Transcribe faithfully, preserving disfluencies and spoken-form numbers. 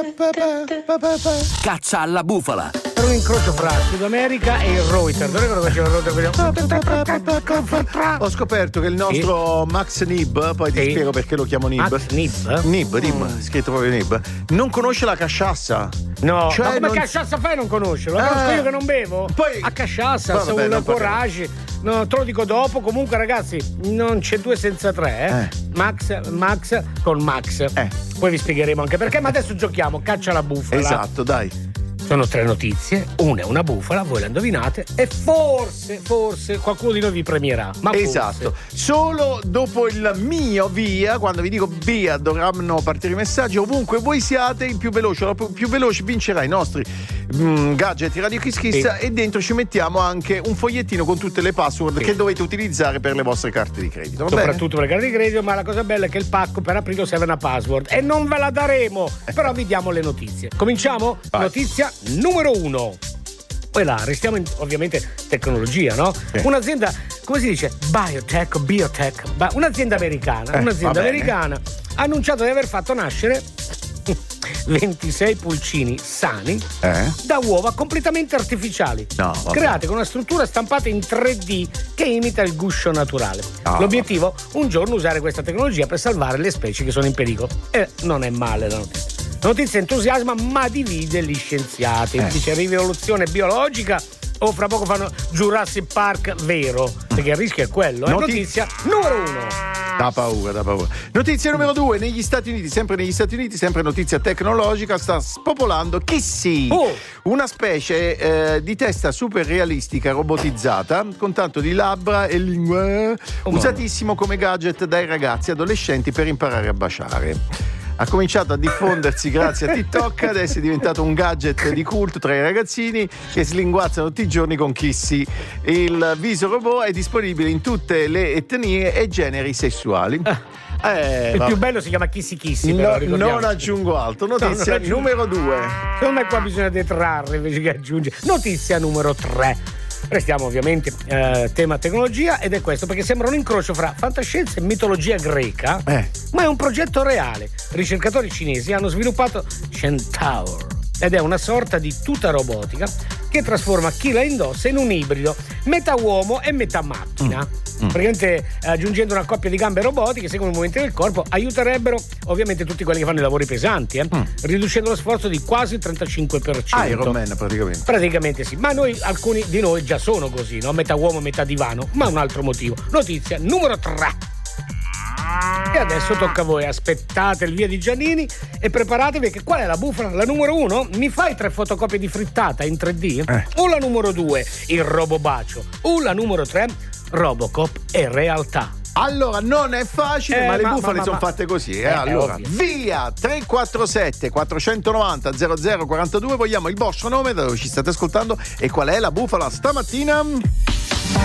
Caccia alla bufala. Per un incrocio fra Sud America e il Reuters. Non ricordo che faceva. Ho scoperto che il nostro sì. Max Nib, poi ti sì. spiego perché lo chiamo Nib. Max Nib? Nib, Nib, mm. scritto proprio Nib. Non conosce la casciassa. No, cioè, ma come non... casciassa fai a non conoscerlo? Lo eh, conosco io che non bevo. Poi... A casciassa, se un coraggio. No, te lo dico dopo. Comunque, ragazzi, non c'è due senza tre, eh. eh. Max, Max con Max. Eh. Poi vi spiegheremo anche perché, ma adesso giochiamo Caccia alla bufala. Esatto, dai. Sono tre notizie, una è una bufala, voi la indovinate e forse, forse qualcuno di noi vi premierà. Ma esatto, forse. Solo dopo il mio via, quando vi dico via dovranno partire i messaggi, ovunque voi siate, il più veloce, il più veloce vincerà i nostri mm, gadget Radio Kiss Kiss sì. E dentro ci mettiamo anche un fogliettino con tutte le password sì. che dovete utilizzare per le vostre carte di credito. Va Soprattutto bene? per le carte di credito, ma la cosa bella è che il pacco per aprirlo serve una password e non ve la daremo, però vi diamo le notizie. Cominciamo? Vai. Notizia numero uno. Poi là, restiamo in, ovviamente tecnologia, no? Sì. Un'azienda, come si dice? Biotech, biotech, ba- un'azienda americana, eh, un'azienda americana ha annunciato di aver fatto nascere ventisei pulcini sani eh? da uova completamente artificiali, no, create con una struttura stampata in tre D che imita il guscio naturale. No, L'obiettivo? Un giorno usare questa tecnologia per salvare le specie che sono in pericolo. E non è male la notizia. La notizia entusiasma ma divide gli scienziati. Eh. Dice rivoluzione biologica o fra poco fanno Jurassic Park vero, perché il rischio è quello. Noti- Notizia numero uno. Da paura, da paura. Notizia numero due, negli Stati Uniti, sempre negli Stati Uniti, sempre notizia tecnologica, sta spopolando Kissy, oh. una specie eh, di testa super realistica, robotizzata, con tanto di labbra e lingua, oh, usatissimo no. come gadget dai ragazzi adolescenti per imparare a baciare. Ha cominciato a diffondersi grazie a TikTok, adesso è diventato un gadget di culto tra i ragazzini che slinguazzano tutti i giorni con Kissy. Il viso robot è disponibile in tutte le etnie e generi sessuali. Eh, il va. più bello si chiama Kissy Kissy. No, non aggiungo altro. Notizia no, aggiungo. numero due. Secondo me qua bisogna detrarre invece che aggiungere. Notizia numero tre. Restiamo ovviamente eh, tema tecnologia ed è questo perché sembra un incrocio fra fantascienza e mitologia greca, eh. ma è un progetto reale. Ricercatori cinesi hanno sviluppato Centaur ed è una sorta di tuta robotica che trasforma chi la indossa in un ibrido metà uomo e metà macchina. Mm. Mm. Praticamente aggiungendo una coppia di gambe robotiche che seguono i movimenti del corpo aiuterebbero ovviamente tutti quelli che fanno i lavori pesanti, eh? mm. riducendo lo sforzo di quasi il trentacinque per cento. Iron Man praticamente. Praticamente sì, ma noi alcuni di noi già sono così, no? Metà uomo, metà divano, ma un altro motivo. Notizia numero tre. E adesso tocca a voi, aspettate il via di Giannini e preparatevi che qual è la bufala? La numero uno? Mi fai tre fotocopie di frittata in tre D? Eh. O la numero due? Il robobacio? O la numero tre? Robocop è realtà. Allora non è facile, eh, ma le ma, bufale ma, sono ma, fatte così. Eh? Eh, allora, via tre quattro sette quattro nove zero zero zero quattro due. Vogliamo il vostro nome, da dove ci state ascoltando e qual è la bufala stamattina?